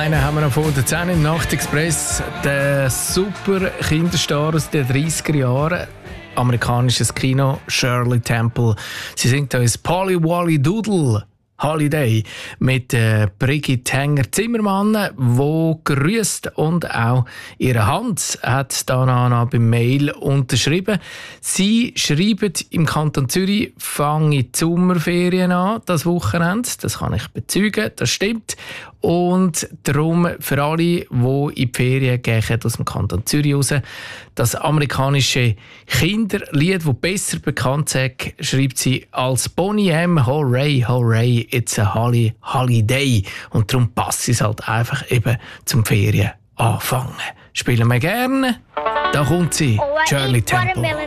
Einen haben wir noch vor der 10 im Nachtexpress. Der super Kinderstar aus den 30er Jahren. Amerikanisches Kino, Shirley Temple. Sie singt uns Polly Wolly Doodle Holiday mit Brigitte Henger-Zimmermann, wo grüßt und auch ihre Hand hat Dana beim Mail unterschrieben. Sie schreiben, im Kanton Zürich fangen die Sommerferien an, das Wochenende. Das kann ich bezeugen, das stimmt. Und darum für alle, die in die Ferien gehen aus dem Kanton Zürich raus, das amerikanische Kinderlied, das besser bekannt ist, schreibt sie als Boney M. Hooray, hooray, it's a holiday. Und darum passt es halt einfach eben zum Ferien anfangen. Spielen wir gerne. Da kommt sie, Shirley Temple.